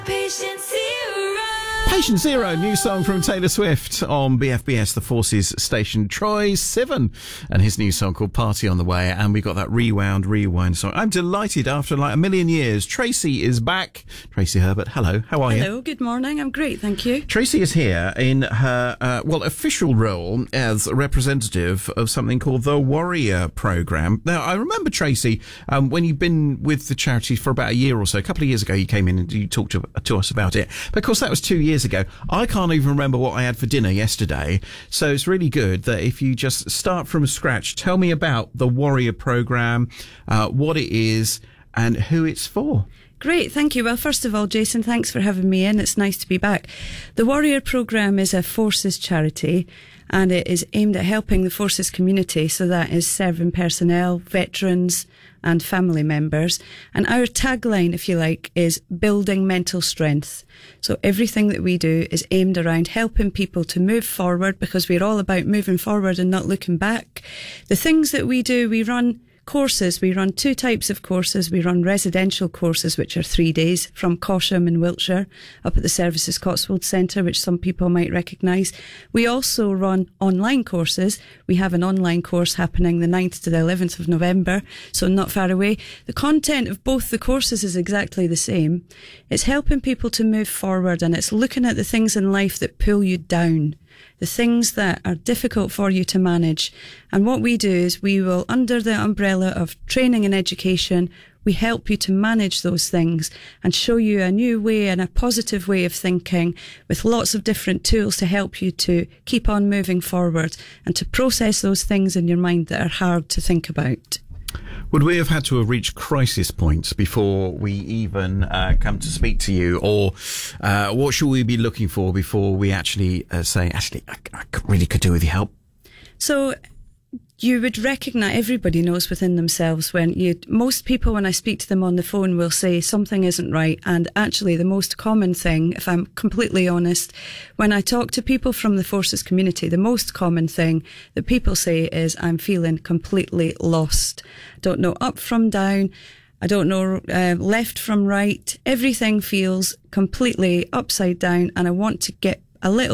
Patient Zero. Patient Zero, new song from Taylor Swift on BFBS, the Forces station. Troye Sivan and his new song called Party on the Way. And we got that rewind song. I'm delighted after like a million years. Tracy is back. Tracy Herbert, hello. How are you? Hello, good morning. I'm great, thank you. Tracy is here in her, official role as a representative of something called the Warrior Programme. Now, I remember, Tracy, when you've been with the charity for about a year or so, a couple of years ago, you came in and you talked to us about it. But of course, that was 2 years ago. I can't even remember what I had for dinner yesterday. So it's really good that if you just start from scratch, tell me about the Warrior Programme, what it is and who it's for. Great, thank you. Well, first of all, Jason, thanks for having me in. It's nice to be back. The Warrior Programme is a Forces charity and it is aimed at helping the Forces community. So that is serving personnel, veterans and family members. And our tagline, if you like, is building mental strength. So everything that we do is aimed around helping people to move forward because we're all about moving forward and not looking back. The things that we do, we run courses. We run two types of courses. We run residential courses, which are 3 days from Cosham in Wiltshire up at the Services Cotswold Centre, which some people might recognise. We also run online courses. We have an online course happening the 9th to the 11th of November, so not far away. The content of both the courses is exactly the same. It's helping people to move forward and it's looking at the things in life that pull you down, the things that are difficult for you to manage. And what we do is we will, under the umbrella of training and education, we help you to manage those things and show you a new way and a positive way of thinking with lots of different tools to help you to keep on moving forward and to process those things in your mind that are hard to think about. Would we have had to have reached crisis points before we even come to speak to you? Or what should we be looking for before we actually say, actually, I really could do with your help? So you would recognise, everybody knows within themselves most people when I speak to them on the phone will say something isn't right. And actually the most common thing, if I'm completely honest, when I talk to people from the Forces community, the most common thing that people say is I'm feeling completely lost. Don't know up from down. I don't know left from right. Everything feels completely upside down and I want to get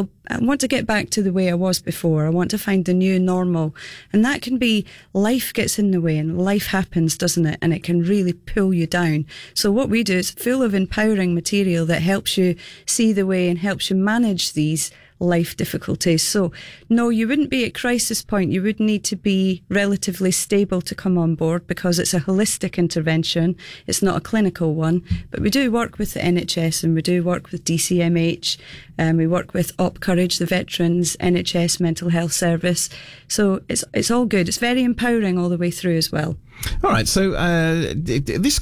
back to the way I was before. I want to find the new normal. And that can be life gets in the way and life happens, doesn't it? And it can really pull you down. So what we do is full of empowering material that helps you see the way and helps you manage these life difficulties. So no, you wouldn't be at crisis point. You would need to be relatively stable to come on board because it's a holistic intervention. It's not a clinical one, but we do work with the NHS and we do work with DCMH and we work with Op Courage, the Veterans NHS Mental Health Service. So it's all good. It's very empowering all the way through as well. All right. So this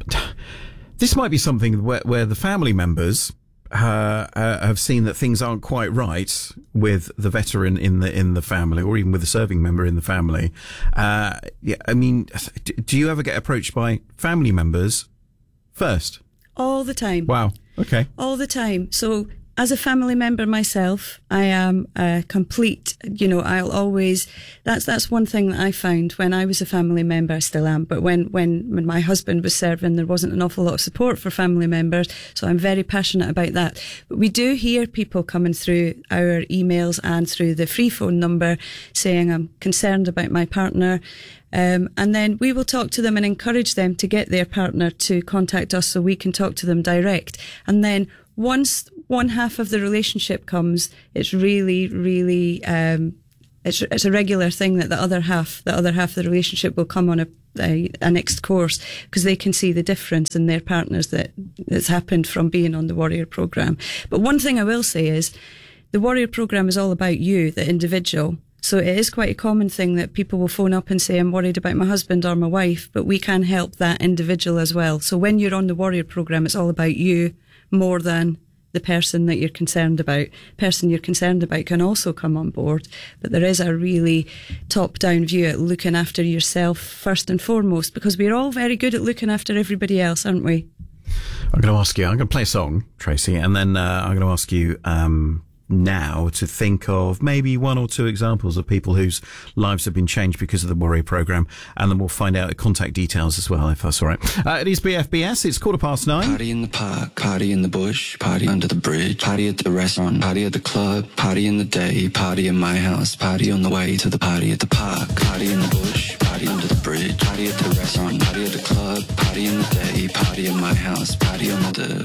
might be something where the family members have seen that things aren't quite right with the veteran in the family, or even with the serving member in the family. I mean, do you ever get approached by family members first? All the time. Wow. Okay. All the time. So as a family member myself, I am a complete, I'll always, that's one thing that I found when I was a family member, I still am, but when my husband was serving, there wasn't an awful lot of support for family members, so I'm very passionate about that. But we do hear people coming through our emails and through the free phone number saying, I'm concerned about my partner. And then we will talk to them and encourage them to get their partner to contact us so we can talk to them direct. And then once one half of the relationship comes, it's really, really, it's a regular thing that the other half of the relationship will come on a next course because they can see the difference in their partners that's happened from being on the Warrior Programme. But one thing I will say is the Warrior Programme is all about you, the individual. So it is quite a common thing that people will phone up and say, I'm worried about my husband or my wife, but we can help that individual as well. So when you're on the Warrior Programme, it's all about you more than the person that you're concerned about. Person you're concerned about can also come on board, but there is a really top-down view at looking after yourself first and foremost, because we're all very good at looking after everybody else, aren't we? I'm going to play a song, Tracy, and then I'm going to ask you now to think of maybe one or two examples of people whose lives have been changed because of the Warrior Programme, and then we'll find out the contact details as well, if that's all right. It is BFBS. It's 9:15. Party in the park, party in the bush, party under the bridge, party at the restaurant, party at the club, party in the day, party in my house, party on the way to the party at the park, party in the bush, party under the bridge, party at the restaurant, party at the club, party in the day, party in my house, party on the